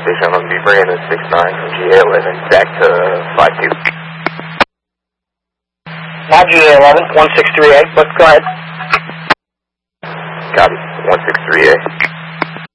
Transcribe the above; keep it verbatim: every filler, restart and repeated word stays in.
station. I'm going to be bringing the six nine from G A eleven back to five two. Not G A eleven, one six three A, but go ahead. Copy, one six three A.